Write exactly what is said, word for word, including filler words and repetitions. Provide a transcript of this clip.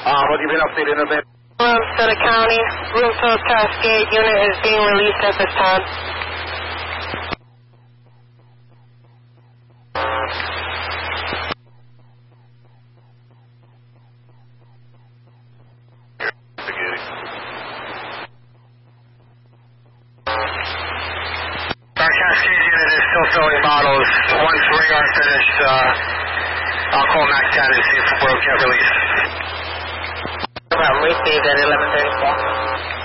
Um, have you been updated in advance? Minnesota County, Roomfield Cascade unit is being released at this time. Our Cascade unit is still filling bottles. Once we are finished, uh, I'll call MAC ten and see if we're okay to release. Received at eleven thirty-four.